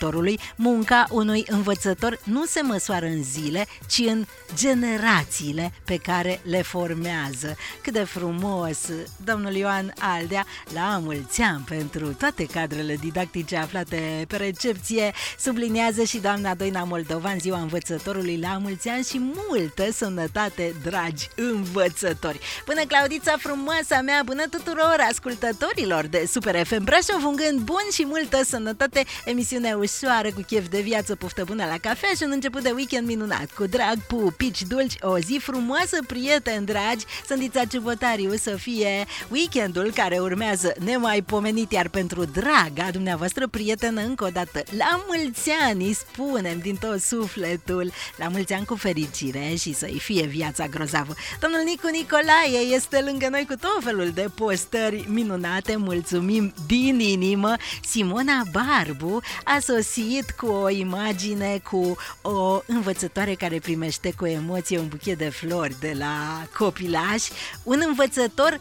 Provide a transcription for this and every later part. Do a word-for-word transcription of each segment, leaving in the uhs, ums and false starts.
învățătorului. Munca unui învățător nu se măsoară în zile, ci în generațiile pe care le formează. Cât de frumos! Domnul Ioan Aldea, la mulți ani pentru toate cadrele didactice aflate pe recepție, subliniază și doamna Doina Moldovan, ziua învățătorului, la mulți ani și multă sănătate, dragi învățători! Bună, Claudița frumoasa mea, bună tuturor ascultătorilor de Super F M Brașov, un gând bun și multă sănătate, emisiune ușoară cu chef de viață, poftă bună la cafea și un început de weekend minunat, cu drag, pupici dulci, o zi frumoasă, prieteni dragi, Sândița Ciubotariu, să fie weekendul care urmează nemaipomenit, iar pentru draga dumneavoastră prietenă, încă o dată, la mulți ani, îi spunem din tot sufletul, la mulți ani cu fericire și să-i fie viața grozavă. Domnul Nicu Nicolae este lângă noi cu tot felul de postări minunate, mulțumim din inimă. Simona Barbu a sosit cu o imagine cu o învățătoare care primește cu emoție un buchet de flori de la copilași, un învățător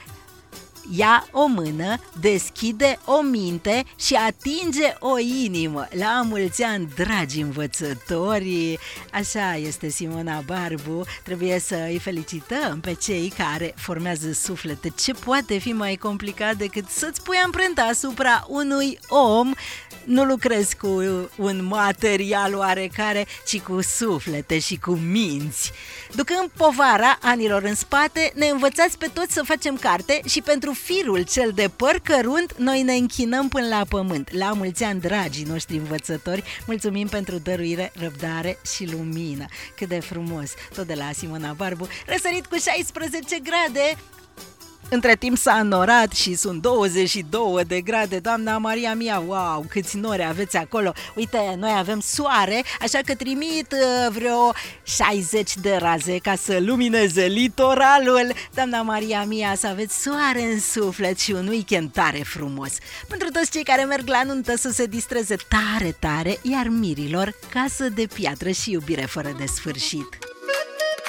ia o mână, deschide o minte și atinge o inimă. La mulți ani, dragi învățători! Așa este Simona Barbu. Trebuie să îi felicităm pe cei care formează suflete. Ce poate fi mai complicat decât să-ți pui amprenta asupra unui om? Nu lucrezi cu un material oarecare, ci cu suflete și cu minți. Ducând povara anilor în spate, ne învățați pe toți să facem carte și pentru firul cel de păr cărunt noi ne închinăm până la pământ. La mulți ani, dragii noștri învățători, mulțumim pentru dăruire, răbdare și lumină. Cât de frumos, tot de la Simona Barbu. Răsărit cu șaisprezece grade. Între timp s-a înnorat și sunt douăzeci și două de grade. Doamna Maria mea, wow, câți nori aveți acolo. Uite, noi avem soare, așa că trimit uh, vreo șaizeci de raze ca să lumineze litoralul. Doamna Maria mea, să aveți soare în suflet și un weekend tare frumos. Pentru toți cei care merg la nuntă, să se distreze tare, tare, iar mirilor, casă de piatră și iubire fără de sfârșit.